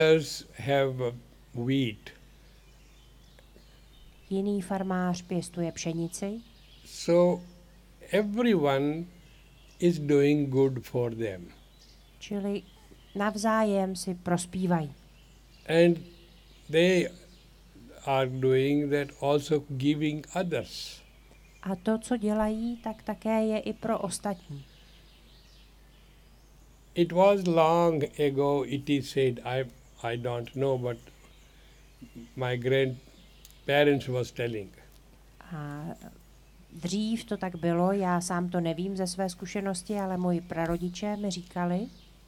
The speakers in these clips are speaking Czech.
Others have wheat. Jiný farmář pěstuje pšenici. So everyone is doing good for them. Čili navzájem si prospívají. And they are doing that also giving others. A to, co dělají, tak také je i pro ostatní. It was long ago, it is said, I don't know, but my grandparents was telling. A dřív to tak bylo, já sám to nevím ze své zkušenosti, ale moji prarodiče mi říkali,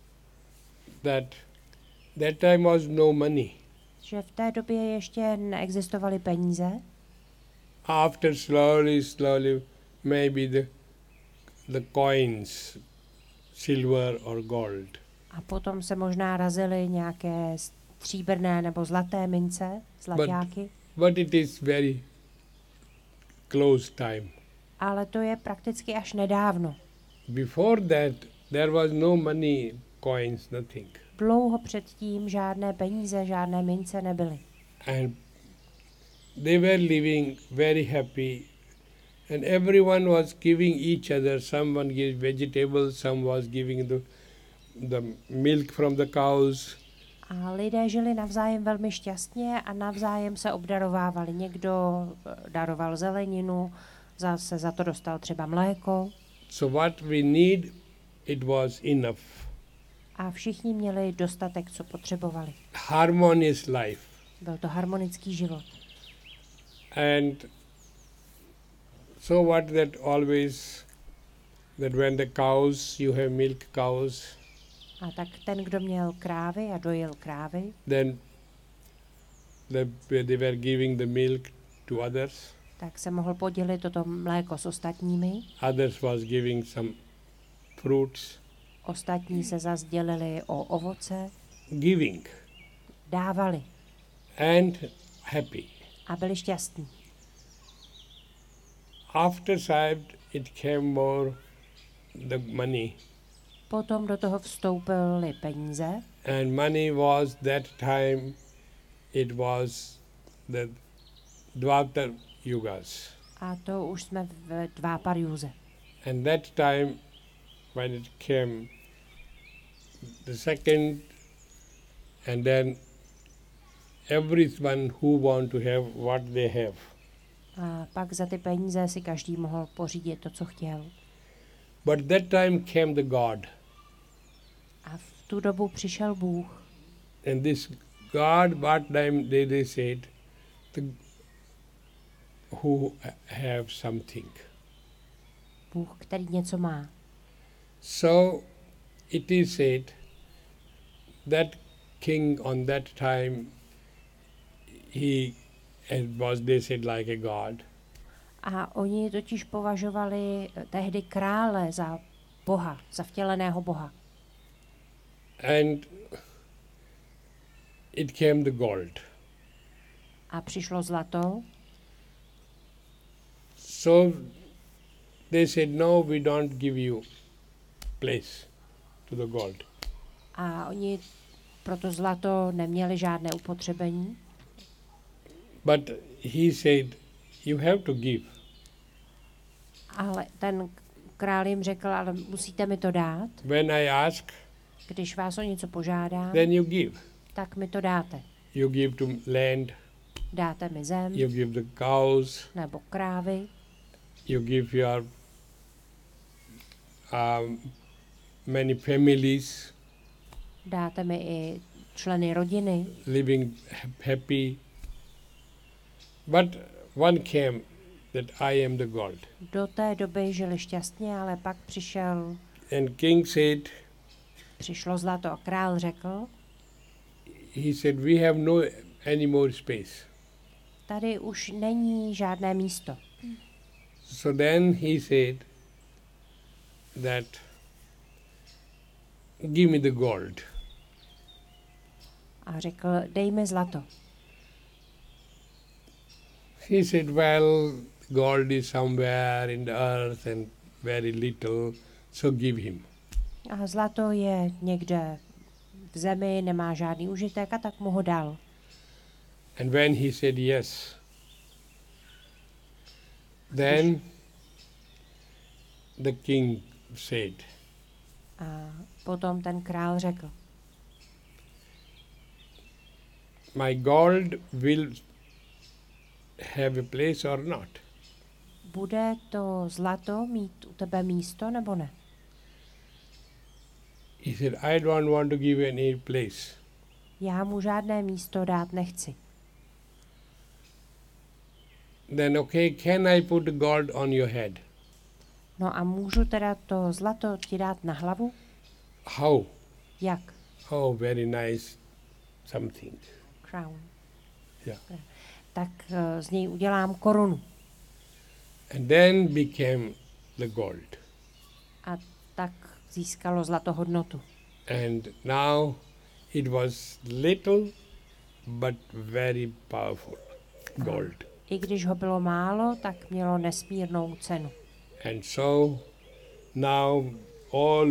that time was no money. že v té době ještě neexistovaly peníze. After slowly, maybe the coins, silver or gold. A potom se možná razily nějaké stříbrné nebo zlaté mince, zlaťáky. But it is very close time. Ale to je prakticky až nedávno. Before that, there was no money, coins, nothing. Dlouho předtím žádné peníze, žádné mince nebyly. And they were living very happy. And everyone was giving each other. Someone gave vegetables, some was giving the milk from the cows. A lidé žili navzájem velmi šťastně a navzájem se obdarovávali. Někdo daroval zeleninu, zase za to dostal třeba mléko. So what we need, it was enough. A všichni měli dostatek, co potřebovali. Harmonious life. Byl to harmonický život. And so what that always, that when the cows, you have milk cows, A tak ten, kdo měl krávy a dojil krávy, then they were giving the milk to others. tak se mohl podělit toto mléko s ostatními. Others was giving some fruits. Ostatní se zas dělili o ovoce, Giving dávali and happy. a byli šťastní. After Sahib, it came more the money. Potom do toho vstoupily peníze And money was that time, it was the Dvatar Yugas. a to už jsme v Dváparjúze. And that time, when it came, the second, and then everyone who want to have what they have. A pak za ty peníze si každý mohl pořídit to, co chtěl. But that time came the God. A v tu dobu přišel Bůh. And this God, what time they said, who have something. Bůh, který něco má. So it is said that king on that time, they said like a god. A oni totiž považovali tehdy krále za Boha, za vtěleného Boha. And it came the gold. A přišlo zlato. So they said, no, we don't give you place to the gold. A oni pro to zlato neměli žádné upotřebení. But he said, you have to give. Ale ten král jim řekl, ale musíte mi to dát. When I ask, Když vás o něco požádám, then you give. tak mi to dáte. You give to land, Dáte mi zem, you give the cows, nebo krávy, you give your many families dáte mi i členy rodiny. living happy. But one came that I am the gold. Do té doby žili šťastně, ale pak And king said, přišlo zlato a král řekl, he said, we have no any more space. tady už není žádné místo. So then he said that, give me the gold. A řekl, dej mi zlato. He said, well, gold is somewhere in the earth and very little, so give him. A zlato je někde v zemi, nemá žádný užitek a tak mu ho dal. And when he said yes, then the king said, A potom ten král řekl, my gold will have a place or not? bude to zlato mít u tebe místo nebo ne? He said, I don't want to give any place. Já mu žádné místo dát nechci. Then okay, can I put gold on your head? No a můžu teda to zlato ti dát na hlavu? How? Jak? Oh, very nice something. Crown. Yeah. Tak z něj udělám korunu. And then became the gold. A tak získalo zlato hodnotu. And now it was little but very powerful gold. I když ho bylo málo, tak mělo nesmírnou cenu. And so now all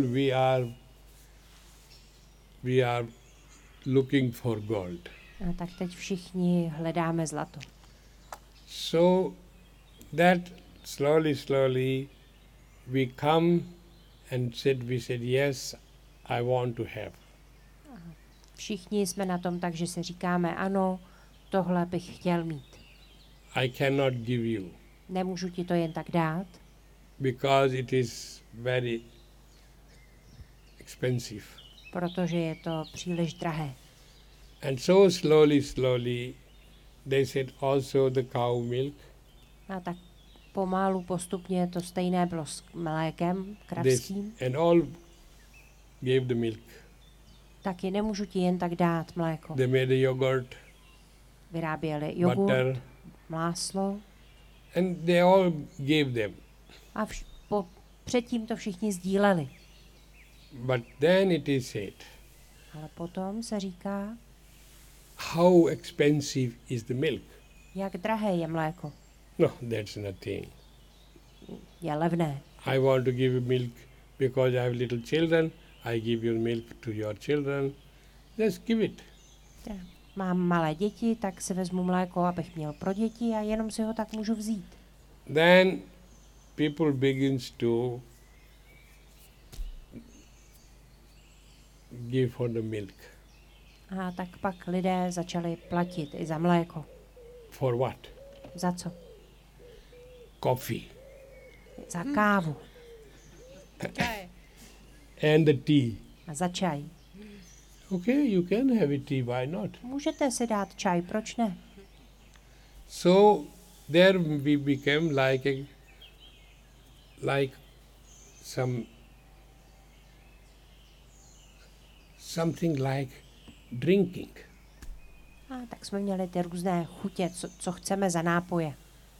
we are looking for gold. A tak teď všichni hledáme zlato. So that slowly we come and we said yes, I want to have. Všichni jsme na tom tak, že si říkáme ano, tohle bych chtěl mít. I cannot give you Nemůžu ti to jen tak dát, because it is very expensive. protože je to příliš drahé. And so slowly they said also the cow milk. A tak pomalu, postupně to stejné bylo s mlékem kravským. And all gave the milk. Taky nemůžu ti jen tak dát mléko. They made a yogurt, Vyráběli jogurt, butter, máslo and they all gave them. a předtím to všichni sdíleli. But then it is said, Ale potom se říká, how expensive is the milk? jak drahé je mléko. No, that's nothing. Je levné. I want to give you milk because I have little children. I give you milk to your children. Just give it. Mám malé děti, tak si vezmu mléko, abych měl pro děti a jenom si ho tak můžu vzít. Then people begins to give for the milk. A tak pak lidé začali platit i za mléko. For what? Za co? Coffee. Za kávu And the tea. a za čaj. Okay, you can have a tea, why not? Můžete si dát čaj, proč ne? So there we became like something like drinking. A tak jsme měli ty různé chutě, co chceme za nápoje.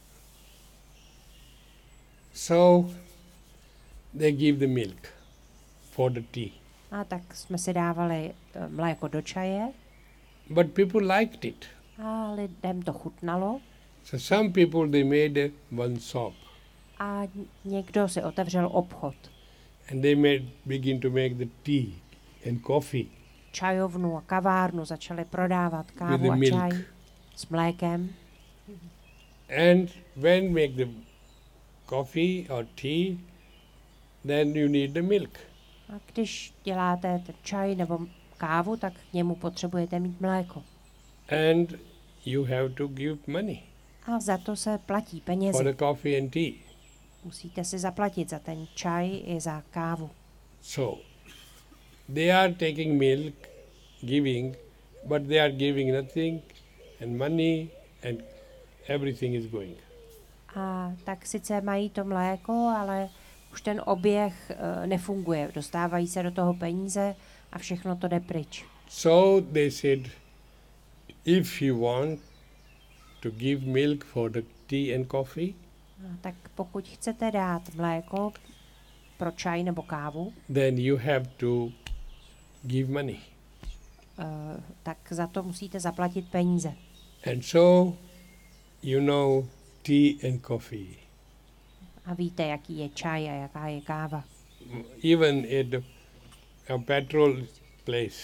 So they give the milk for the tea. A tak jsme si dávali mléko do čaje But people liked it. a lidem to chutnalo. So some people they made one shop A někdo si otevřel obchod. and they begin to make the tea and coffee Čajovnu a kavárnu začali prodávat with kávu the a milk. čaj s mlékem. And when make the coffee or tea, then you need the milk. A když děláte ten čaj nebo kávu, tak k němu potřebujete mít mléko. And you have to give money A za to se platí for penězi. the coffee and tea. Musíte si zaplatit za ten čaj i za kávu. So they are taking milk, giving, but they are giving nothing, and money and everything is going. A tak sice mají to mléko, ale už ten oběh nefunguje. Dostávají se do toho peníze a všechno to jde pryč. So they said, if you want to give milk for the tea and coffee, A tak pokud chcete dát mléko pro čaj nebo kávu, then you have to give money. tak za to musíte zaplatit peníze. And so, you know, tea and coffee. A víte, jaký je čaj a jaká je káva. Even at a petrol place,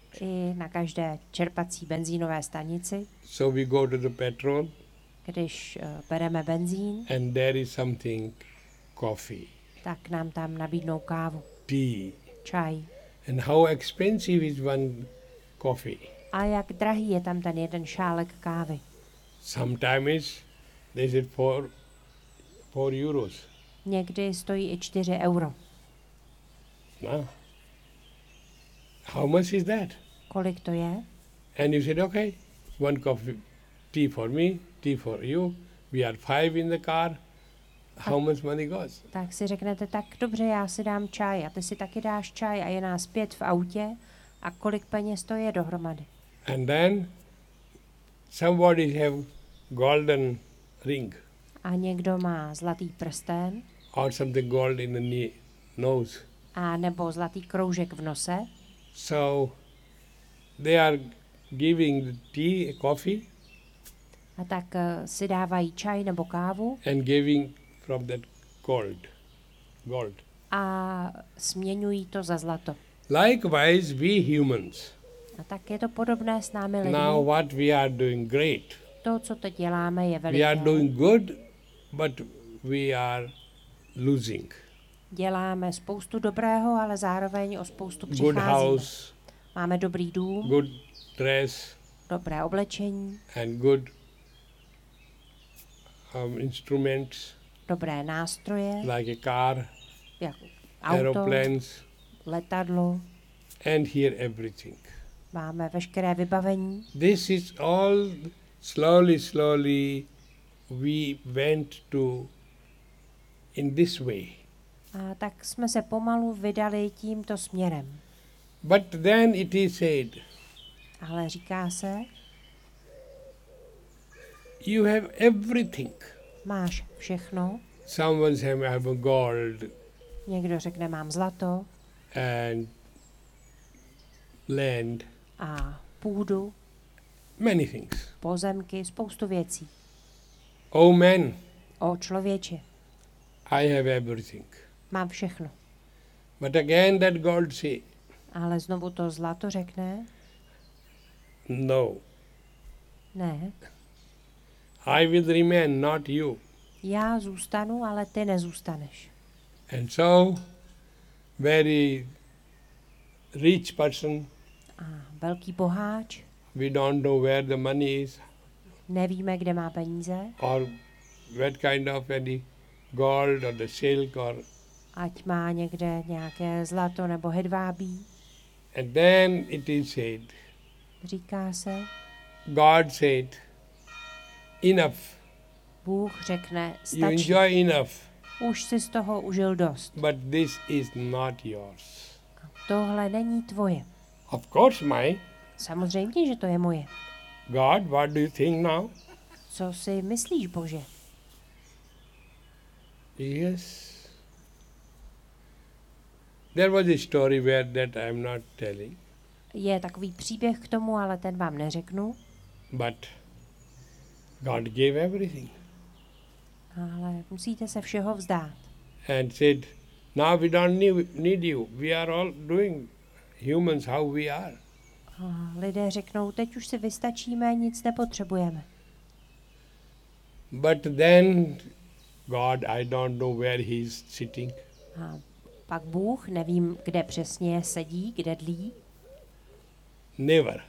i na každé čerpací benzínové stanici, So we go to the petrol když bereme benzín, and there is something, coffee, tak nám tam nabídnou kávu, tea. čaj. And how expensive is one coffee? A jak drahý je tam ten jeden šálek kávy. Sometimes they said 4 euros. Někdy stojí i 4 euro. No. How much is that? Kolik to je? And you said, okay, one coffee, tea for me, tea for you. We are 5 in the car. How much money goes? Tak si řeknete, tak dobře, já si dám čaj a ty si taky dáš čaj a je nás 5 v autě a kolik peněz to je dohromady. And then somebody have golden ring A někdo má zlatý prsten or something gold in the nose. a nebo zlatý kroužek v nose. So they are giving the tea, coffee, A tak si dávají čaj nebo kávu and giving from that gold. a směňují to za zlato. Likewise, we humans, A tak je to podobné s námi lidmi. now what we are doing great. To, co teď děláme, je We are veliké. doing good, but we are losing. Děláme spoustu dobrého, ale zároveň o spoustu Good přicházíme. house, Máme dobrý dům, good dress, dobré oblečení, and good instruments dobré nástroje, like a car, jako auto, aeroplanes, letadlo, and here everything. máme veškeré vybavení. This is all slowly we went to in this way. A tak jsme se pomalu vydali tímto směrem. But then it is said, Ale říká se, you have everything. máš všechno. Someone say, I have a gold Někdo řekne, mám zlato and land, a půdu, many things. pozemky, spoustu věcí. Oh man, O člověče, I have everything. mám všechno. But again that gold say, Ale znovu to zlato řekne, no, ne, I will remain, not you. já zůstanu, ale ty nezůstaneš. And so, very rich person, A velký boháč, we don't know where the money is, nevíme, kde má peníze, or what kind of any gold or the silk or, ať má někde nějaké zlato nebo hedvábí. and then it is said, Říká se, God said, enough, Bůh řekne, you stačí, enjoy enough, už si z toho užil dost. but this is not yours. Tohle není tvoje. Of course mine. Samozřejmě, že to je moje. God, what do you think now? Co si myslíš, Bože? Yes. There was a story where that I am not telling, Je takový příběh k tomu, ale ten vám neřeknu. but God gave everything Ale musíte se všeho vzdát. and said, now we don't need you. We are all doing humans how we are. A lidé řeknou, teď už si vystačíme, nic nepotřebujeme. But then God, I don't know where he is sitting. A pak Bůh, nevím, kde přesně sedí, kde dlí, Never.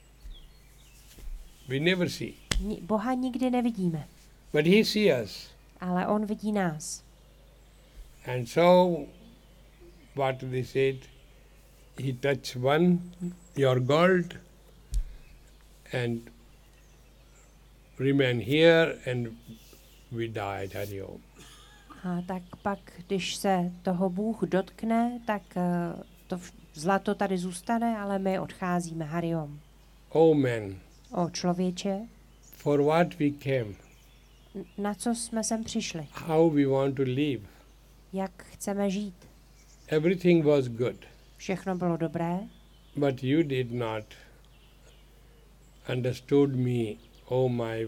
We never see. Boha nikdy nevidíme, But he sees us. ale on vidí nás. And so, what they said, he touched your gold, and remain here, and we died. Hari Om. A tak pak, když se toho Bůh dotkne, tak to zlato tady zůstane, ale my odcházíme. Hariom. Oh man, O člověče, for what we came, na co jsme sem přišli? how we want to live. Jak chceme žít? Everything was good, Všechno bylo dobré, but you did not understood me, oh my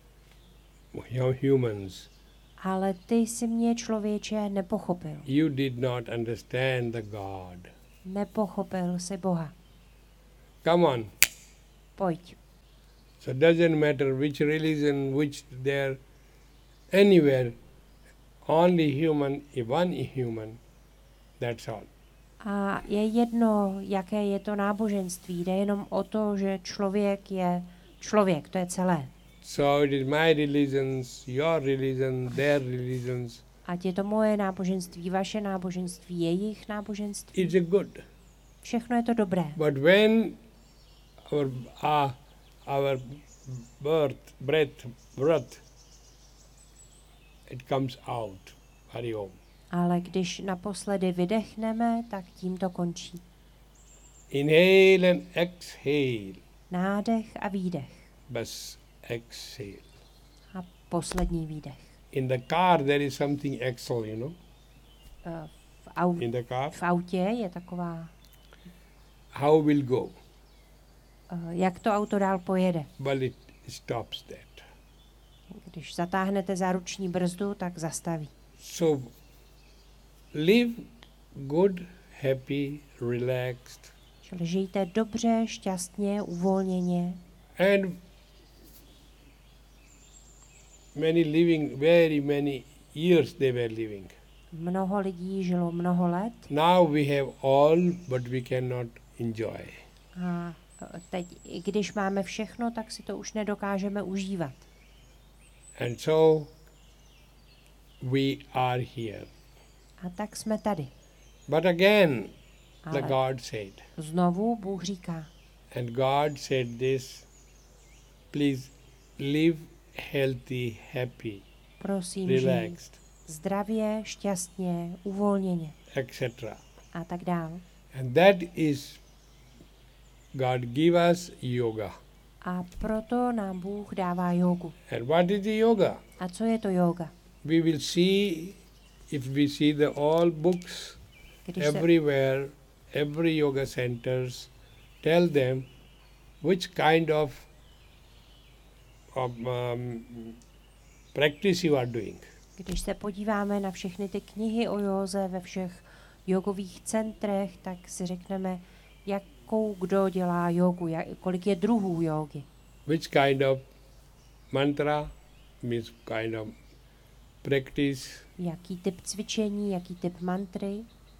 humans. ale ty si mě, člověče, nepochopil. You did not understand the God. Nepochopil si Boha. Come on. Pojď. So it doesn't matter which religion, which there, anywhere, only human, one human, that's all. A je jedno, jaké je to náboženství. Jde jenom o to, že člověk je člověk, to je celé. So it is my religions, your religion, their religions. Ať je to moje náboženství, vaše náboženství, jejich náboženství. It's a good. Všechno je to dobré. But when our breath, it comes out. Hari Om. Ale když naposledy vydechneme, tak tím to končí. Inhale and exhale. Nádech a výdech. Bas, exhale. A poslední výdech. In the car there is something exhale, V In the car, autě je taková, how will go? jak to auto dál pojede. Well, it stops that. Když zatáhnete za ruční brzdu, tak zastaví. So, live good, happy, relaxed, Čili žijte dobře, šťastně, uvolněně. and very many years they were living. Mnoho lidí žilo mnoho let Now we have all, but we cannot enjoy. a teď, i když máme všechno, tak si to už nedokážeme užívat. And so, we are here. A tak jsme tady. But again, Ale the God said, znovu Bůh říká, and God said this, please live healthy, happy, prosím, žij relaxed, zdravě, šťastně, uvolněně etc. a tak dál. And that is, God give us yoga. A proto nám Bůh dává jógu. And what is the yoga? A co je to jóga? We will see, if we see the all books, Když se, everywhere, every yoga centers, tell them which kind of practice you are doing. když se podíváme na všechny ty knihy o józe ve všech jogových centrech, tak si řekneme, jakou kdo dělá jógu, kolik je druhů jógy. Which kind of mantra, means kind of practice, Jaký typ cvičení, jaký typ mantry.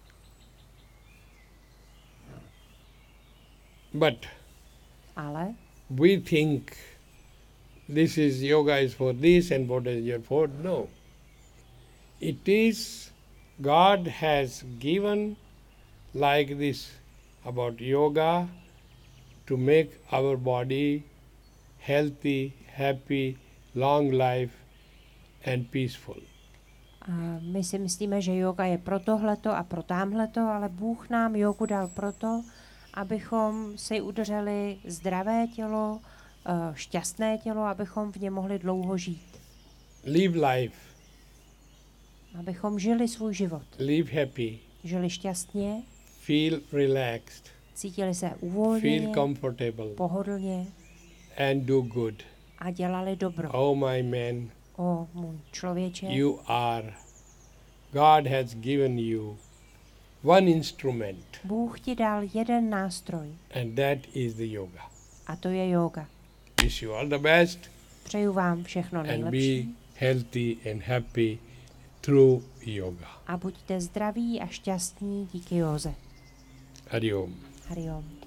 but Ale we think this is yoga is for this and what is for no. It is God has given like this about yoga to make our body healthy, happy, long life and peaceful. a my si myslíme, že jóga je pro tohleto a pro támhleto, ale Bůh nám jógu dal proto, abychom si udrželi zdravé tělo, šťastné tělo, abychom v něm mohli dlouho žít. Live life, Abychom žili svůj život. live happy, Žili šťastně, feel relaxed, cítili se feel uvolněně, comfortable pohodlně and do good. a dělali dobro. Oh my man, O můj člověče, you are, God has given you one instrument Bůh ti dal jeden nástroj and that is the yoga. a to je jóga. Wish you all the best Přeju vám všechno and be nejlepší healthy and happy through yoga. a buďte zdraví a šťastní díky józe. Hari Om. Hari Om.